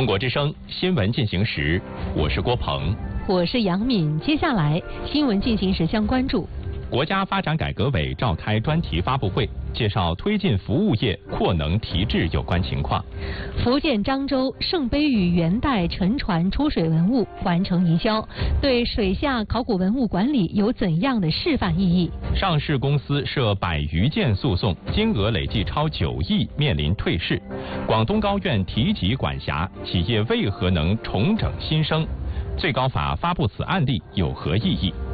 中国之声新闻进行时，我是郭鹏， 我是杨敏。接下来新闻进行时将关注： 国家发展改革委召开专题发布会，介绍推进服务业扩能提质有关情况。 福建漳州圣杯屿元代沉船出水文物完成移交，对水下考古文物管理有怎样的示范意义？ 上市公司涉100余件诉讼，金额累计超9亿，面临退市。广东高院提及管辖，企业为何能重整新生？最高法发布此案例有何意义？